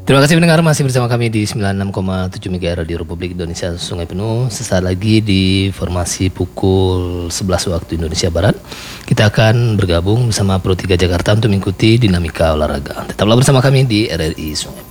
Terima kasih pendengar, masih bersama kami di 96,7 MHz Radio Republik Indonesia Sungai Penuh. Sesaat lagi di formasi pukul 11 waktu Indonesia Barat, kita akan bergabung bersama Pro 3 Jakarta untuk mengikuti dinamika olahraga. Tetaplah bersama kami di RRI Sungai Penuh.